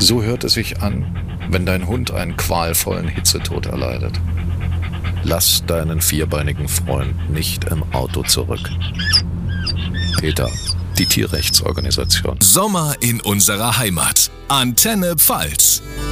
So hört es sich an, wenn dein Hund einen qualvollen Hitzetod erleidet. Lass deinen vierbeinigen Freund nicht im Auto zurück. PETA, die Tierrechtsorganisation. Sommer in unserer Heimat. Antenne Pfalz.